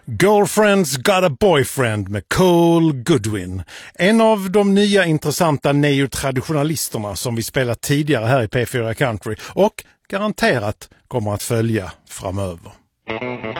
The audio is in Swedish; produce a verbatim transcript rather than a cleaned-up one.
Girlfriend's got a boyfriend med Cole Goodwin. En av de nya intressanta neotraditionalisterna som vi spelat tidigare här i P fyra Country och garanterat kommer att följa framöver.